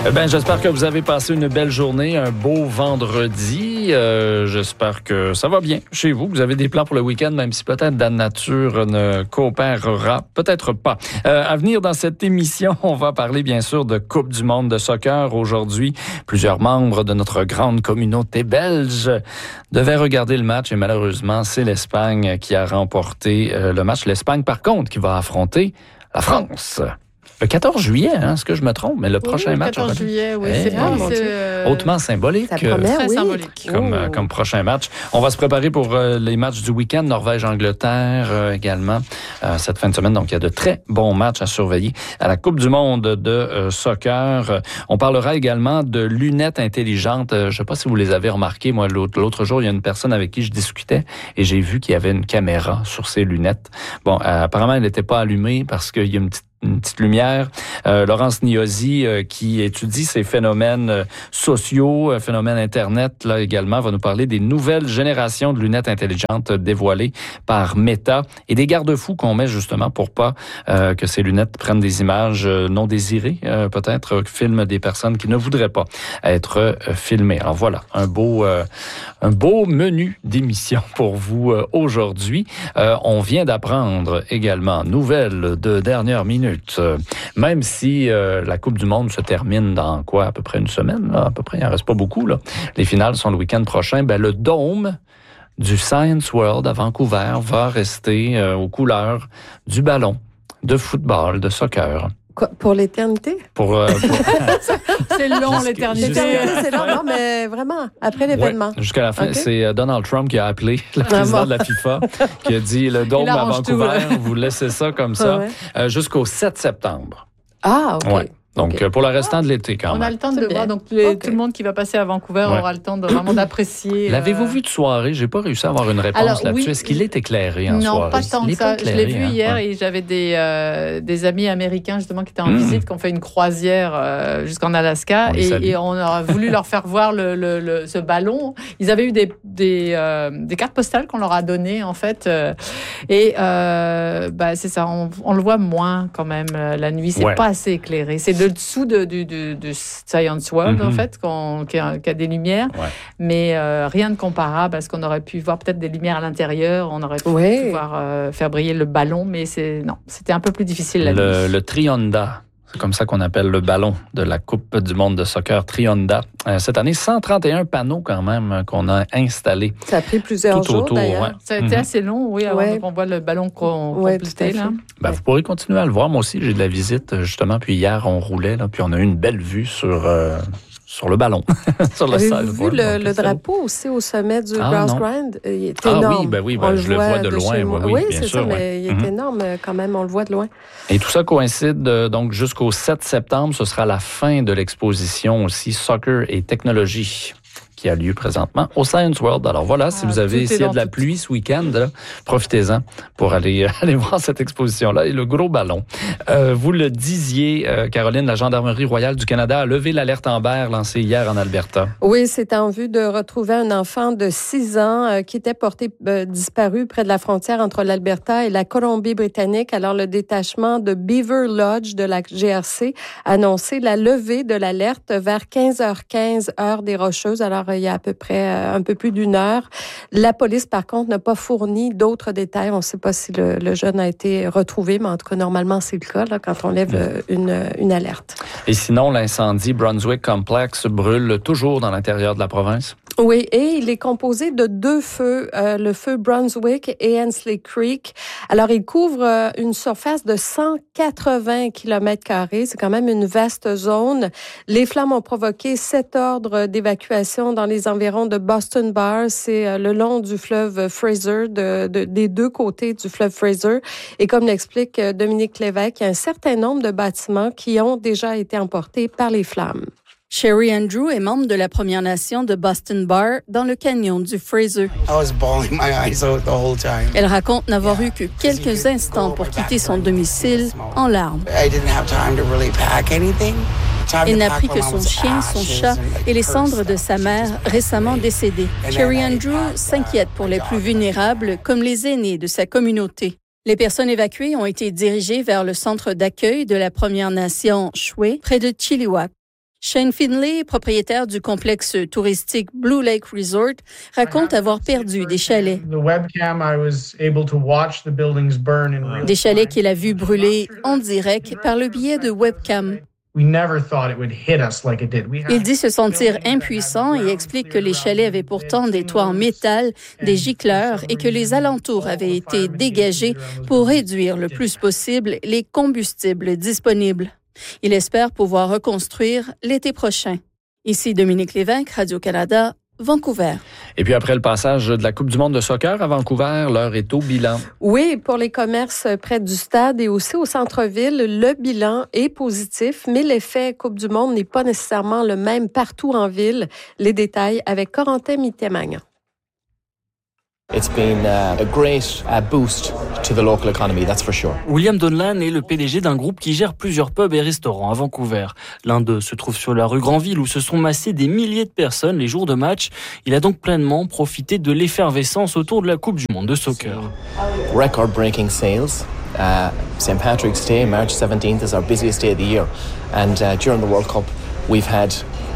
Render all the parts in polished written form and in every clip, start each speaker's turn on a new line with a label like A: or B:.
A: J'espère que vous avez passé une belle journée, un beau vendredi. J'espère que ça va bien chez vous. Vous avez des plans pour le week-end, même si peut-être la nature ne coopérera. Peut-être pas. À venir dans cette émission, on va parler bien sûr de Coupe du monde de soccer aujourd'hui. Plusieurs membres de notre grande communauté belge devaient regarder le match et malheureusement, c'est l'Espagne qui a remporté le match. L'Espagne, par contre, qui va affronter la France. Le 14 juillet, est-ce que je me trompe? Mais le prochain match...
B: Le 14 juillet, oui. C'est
A: hautement symbolique.
B: Sa première,
C: très
B: symbolique.
A: Comme prochain match. On va se préparer pour les matchs du week-end. Norvège-Angleterre également cette fin de semaine. Donc, il y a de très bons matchs à surveiller à la Coupe du monde de soccer. On parlera également de lunettes intelligentes. Je ne sais pas si vous les avez remarquées. Moi, l'autre jour, il y a une personne avec qui je discutais et j'ai vu qu'il y avait une caméra sur ses lunettes. Bon, apparemment, elle n'était pas allumée parce qu'il y a une petite lumière. Laurence Niosi, qui étudie ces phénomènes sociaux, phénomènes Internet, là également, va nous parler des nouvelles générations de lunettes intelligentes dévoilées par Meta et des garde-fous qu'on met justement pour pas que ces lunettes prennent des images non désirées, peut-être filment des personnes qui ne voudraient pas être filmées. Alors voilà, un beau menu d'émission pour vous aujourd'hui. On vient d'apprendre également, nouvelle de dernière minute, même si la Coupe du monde se termine dans quoi, à peu près une semaine, là, à peu près, il n'en reste pas beaucoup, là. Les finales sont le week-end prochain. Le dôme du Science World à Vancouver va rester aux couleurs du ballon de football, de soccer.
B: Quoi, pour l'éternité?
C: C'est long, l'éternité.
B: L'éternité, c'est long, non, mais vraiment, après l'événement.
A: Ouais, jusqu'à la fin, okay. C'est Donald Trump qui a appelé le président de la FIFA, qui a dit le dôme à Vancouver, vous laissez ça comme ça, jusqu'au 7 septembre.
B: Ah, OK.
A: Ouais. Donc, pour le restant de l'été, quand même.
C: On a le temps de voir. Donc, tout le monde qui va passer à Vancouver aura le temps de vraiment d'apprécier.
A: L'avez-vous vu de soirée? J'ai pas réussi à avoir une réponse là-dessus. Est-ce qu'il est éclairé en soirée?
C: Non, pas tant que ça. Je l'ai vu hier et j'avais des amis américains, justement, qui étaient en visite, qui ont fait une croisière jusqu'en Alaska. Et on a voulu leur faire voir ce ballon. Ils avaient eu des cartes postales qu'on leur a données, en fait. C'est ça. On le voit moins, quand même, la nuit. C'est pas assez éclairé. C'est le dessous du Science World, en fait, qui a des lumières, mais rien de comparable à ce qu'on aurait pu voir, peut-être des lumières à l'intérieur, on aurait pu pouvoir faire briller le ballon, mais c'était un peu plus difficile la nuit.
A: Le Trionda, c'est comme ça qu'on appelle le ballon de la Coupe du monde de soccer, Trionda. Cette année, 131 panneaux quand même qu'on a installés.
B: Ça a pris plusieurs jours,
A: autour,
B: d'ailleurs.
A: Ouais.
C: Ça a été assez long, avant qu'on voit le ballon complété. Là.
A: Vous pourrez continuer à le voir. Moi aussi, j'ai de la visite, justement. Puis hier, on roulait, là, puis on a eu une belle vue sur le ballon.
B: Avez-vous vu le drapeau aussi au sommet du Grouse Grind? Il est énorme.
A: Oui, je le vois de loin.
B: Oui, c'est sûr, mais il est énorme quand même, on le voit de loin.
A: Et tout ça coïncide donc jusqu'au 7 septembre. Ce sera la fin de l'exposition aussi Soccer et technologie qui a lieu présentement au Science World. Alors voilà, si vous avez essayé de la pluie ce week-end, là, profitez-en pour aller voir cette exposition-là. Et le gros ballon. Vous le disiez, Caroline, la Gendarmerie royale du Canada a levé l'alerte Amber lancée hier en Alberta.
B: Oui, c'est en vue de retrouver un enfant de 6 ans qui était porté disparu près de la frontière entre l'Alberta et la Colombie-Britannique. Alors, le détachement de Beaver Lodge de la GRC a annoncé la levée de l'alerte vers 15h15, heure des Rocheuses. Alors, il y a à peu près un peu plus d'une heure. La police, par contre, n'a pas fourni d'autres détails. On ne sait pas si le jeune a été retrouvé, mais en tout cas, normalement, c'est le cas là, quand on lève une alerte.
A: Et sinon, l'incendie Brunswick Complex brûle toujours dans l'intérieur de la province?
B: Oui, et il est composé de 2 feux, le feu Brunswick et Hensley Creek. Alors, il couvre une surface de 180 km². C'est quand même une vaste zone. Les flammes ont provoqué 7 ordres d'évacuation dans les environs de Boston Bar. C'est le long du fleuve Fraser, des 2 côtés du fleuve Fraser. Et comme l'explique Dominique Lévesque, il y a un certain nombre de bâtiments qui ont déjà été emportés par les flammes.
D: Sherry Andrew est membre de la Première Nation de Boston Bar dans le canyon du Fraser. Elle raconte n'avoir eu que quelques instants pour quitter son domicile en larmes. Elle n'a pris que son chien, son chat et les cendres de sa mère récemment décédée. Sherry Andrew s'inquiète pour les plus vulnérables comme les aînés de sa communauté. Les personnes évacuées ont été dirigées vers le centre d'accueil de la Première Nation Shwe, près de Chilliwack. Shane Finlay, propriétaire du complexe touristique Blue Lake Resort, raconte avoir perdu des chalets. Des chalets qu'il a vus brûler en direct par le biais de webcam. Il dit se sentir impuissant et explique que les chalets avaient pourtant des toits en métal, des gicleurs et que les alentours avaient été dégagés pour réduire le plus possible les combustibles disponibles. Il espère pouvoir reconstruire l'été prochain. Ici Dominique Lévesque, Radio-Canada, Vancouver.
A: Et puis après le passage de la Coupe du monde de soccer à Vancouver, l'heure est au bilan.
B: Oui, pour les commerces près du stade et aussi au centre-ville, le bilan est positif, mais l'effet Coupe du monde n'est pas nécessairement le même partout en ville. Les détails avec Corentin Mittermagnan.
E: It's been a great boost to the local economy, that's for sure.
F: William Donlan est le PDG d'un groupe qui gère plusieurs pubs et restaurants à Vancouver. L'un d'eux se trouve sur la rue Granville où se sont massés des milliers de personnes les jours de match. Il a donc pleinement profité de l'effervescence autour de la Coupe du monde de soccer.
E: Record-breaking sales. St. Patrick's Day, March 17th, is our busiest day of the year. And during the World Cup, we've had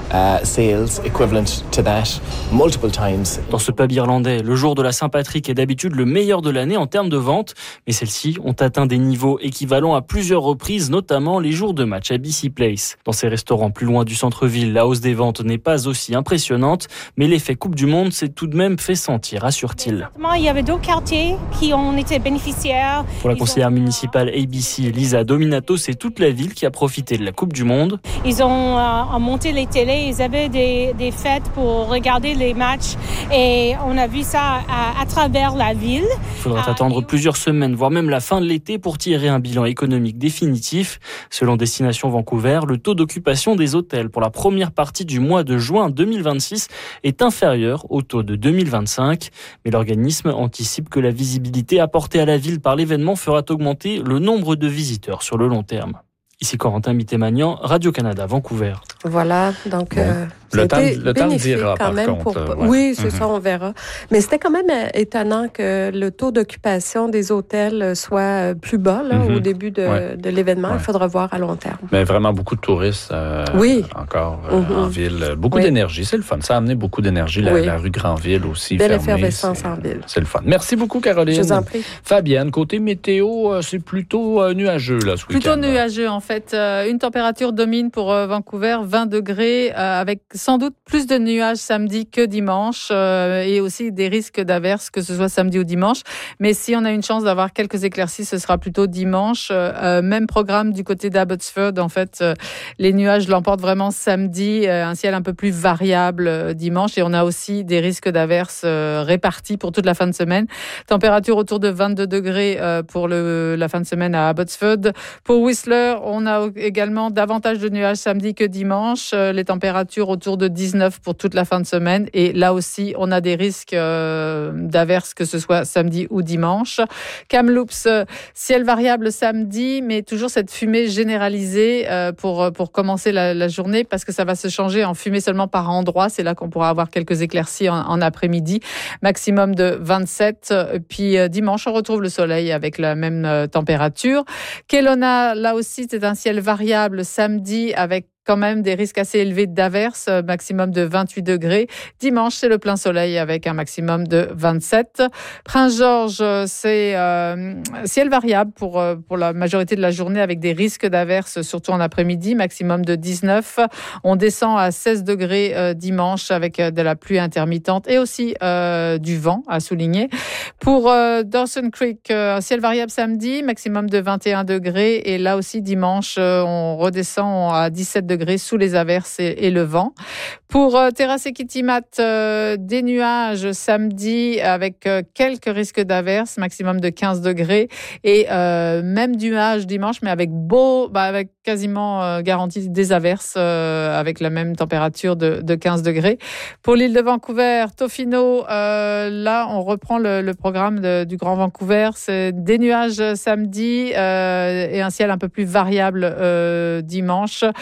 E: sales equivalent to that multiple times.
F: Dans ce pub irlandais, le jour de la Saint-Patrick est d'habitude le meilleur de l'année en termes de vente, mais celles-ci ont atteint des niveaux équivalents à plusieurs reprises, notamment les jours de match à BC Place. Dans ces restaurants plus loin du centre-ville, la hausse des ventes n'est pas aussi impressionnante, mais l'effet Coupe du Monde s'est tout de même fait sentir, assure-t-il.
G: Il y avait d'autres quartiers qui ont été bénéficiaires.
F: Pour la conseillère municipale ABC, Lisa Dominato, c'est toute la ville qui a profité de la Coupe du Monde.
G: Ils ont monté les télés. Ils avaient des fêtes pour regarder les matchs et on a vu ça à travers la ville.
F: Il faudra attendre plusieurs semaines, voire même la fin de l'été pour tirer un bilan économique définitif. Selon Destination Vancouver, le taux d'occupation des hôtels pour la première partie du mois de juin 2026 est inférieur au taux de 2025. Mais l'organisme anticipe que la visibilité apportée à la ville par l'événement fera augmenter le nombre de visiteurs sur le long terme. Ici Corentin Mittermagnan, Radio-Canada, Vancouver.
B: Voilà, donc
A: le temps dira
B: quand même
A: contre.
B: Oui, c'est ça, on verra. Mais c'était quand même étonnant que le taux d'occupation des hôtels soit plus bas là, au début de l'événement. Il faudra voir à long terme.
A: Mais vraiment beaucoup de touristes encore en ville. Beaucoup d'énergie, c'est le fun. Ça a amené beaucoup d'énergie. La rue Granville aussi
B: belle
A: fermée.
B: Effervescence en ville.
A: C'est le fun. Merci beaucoup, Caroline.
B: Je vous en prie.
A: Fabienne, côté météo, c'est plutôt nuageux là, ce week-end.
C: Plutôt nuageux, en fait. Une température domine pour Vancouver, 20 degrés, avec sans doute plus de nuages samedi que dimanche et aussi des risques d'averses, que ce soit samedi ou dimanche. Mais si on a une chance d'avoir quelques éclaircies, ce sera plutôt dimanche. Même programme du côté d'Abbotsford. En fait, les nuages l'emportent vraiment samedi, un ciel un peu plus variable dimanche. Et on a aussi des risques d'averses répartis pour toute la fin de semaine. Température autour de 22 degrés pour la fin de semaine à Abbotsford. Pour Whistler, on a également davantage de nuages samedi que dimanche. Les températures autour de 19 pour toute la fin de semaine. Et là aussi, on a des risques d'averses, que ce soit samedi ou dimanche. Kamloops, ciel variable samedi, mais toujours cette fumée généralisée pour commencer la journée, parce que ça va se changer en fumée seulement par endroits. C'est là qu'on pourra avoir quelques éclaircies en après-midi. Maximum de 27. Puis dimanche, on retrouve le soleil avec la même température. Kelowna, là aussi, c'est un ciel variable samedi avec quand même des risques assez élevés d'averses, maximum de 28 degrés. Dimanche, c'est le plein soleil avec un maximum de 27. Prince-Georges, c'est ciel variable pour la majorité de la journée avec des risques d'averses, surtout en après-midi, maximum de 19. On descend à 16 degrés dimanche avec de la pluie intermittente et aussi du vent à souligner. Pour Dawson Creek, ciel variable samedi, maximum de 21 degrés. Et là aussi, dimanche, on redescend à 17 degrés sous les averses et le vent. Pour Terrace et Kitimat, des nuages samedi avec quelques risques d'averses, maximum de 15 degrés. Et même nuages dimanche, mais avec quasiment garantie des averses avec la même température de 15 degrés. Pour l'île de Vancouver, Tofino, là, on reprend le programme du Grand Vancouver. C'est des nuages samedi et un ciel un peu plus variable dimanche.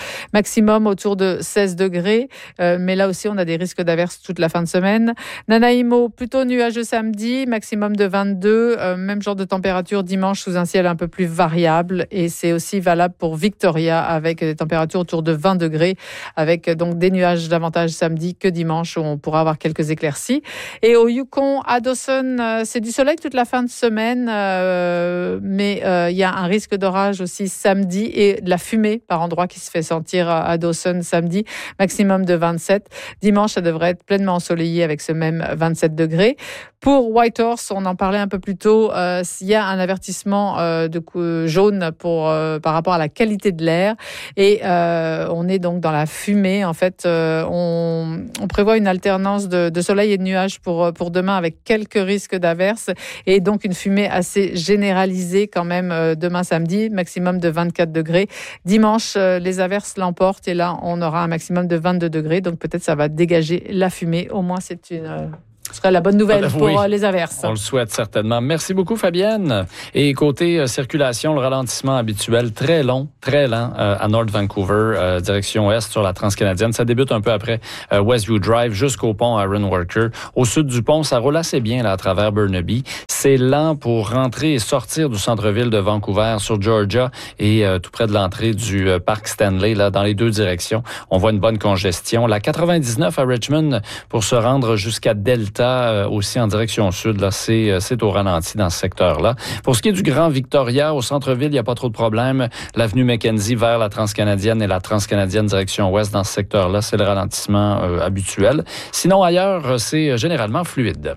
C: maximum autour de 16 degrés. Mais là aussi, on a des risques d'averses toute la fin de semaine. Nanaimo, plutôt nuageux samedi, maximum de 22. Même genre de température dimanche sous un ciel un peu plus variable. Et c'est aussi valable pour Victoria avec des températures autour de 20 degrés, avec donc des nuages davantage samedi que dimanche où on pourra avoir quelques éclaircies. Et au Yukon, à Dawson, c'est du soleil toute la fin de semaine, mais il y a un risque d'orage aussi samedi et de la fumée par endroits qui se fait sentir à Dawson samedi, maximum de 27. Dimanche, ça devrait être pleinement ensoleillé avec ce même 27 degrés. Pour Whitehorse, on en parlait un peu plus tôt, il y a un avertissement jaune par rapport à la qualité de l'air et on est donc dans la fumée. En fait, on prévoit une alternance de soleil et de nuages pour demain avec quelques risques d'averses et donc une fumée assez généralisée quand même demain samedi, maximum de 24 degrés. Dimanche, les averses l'emportent et là, on aura un maximum de 22 degrés. Donc peut-être ça va dégager la fumée. Au moins, ce serait la bonne nouvelle pour les averses.
A: On le souhaite certainement. Merci beaucoup, Fabienne. Et côté circulation, le ralentissement habituel, très lent à North Vancouver, direction ouest sur la Transcanadienne. Ça débute un peu après Westview Drive jusqu'au pont Aaron Walker. Au sud du pont, ça roule assez bien là, à travers Burnaby. C'est lent pour rentrer et sortir du centre-ville de Vancouver sur Georgia et tout près de l'entrée du parc Stanley, là, dans les deux directions. On voit une bonne congestion. La 99 à Richmond pour se rendre jusqu'à Delta, aussi en direction sud, là, c'est au ralenti dans ce secteur-là. Pour ce qui est du Grand Victoria, au centre-ville, il n'y a pas trop de problème. L'avenue Mackenzie vers la Transcanadienne et la Transcanadienne direction ouest dans ce secteur-là, c'est le ralentissement habituel. Sinon, ailleurs, c'est généralement fluide.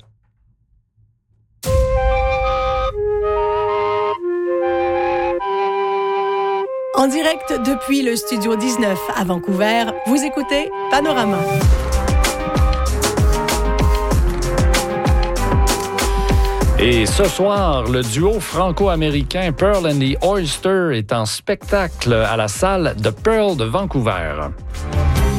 H: En direct depuis le Studio 19 à Vancouver, vous écoutez Panorama.
A: Et ce soir, le duo franco-américain Pearl and the Oyster est en spectacle à la salle de Pearl de Vancouver.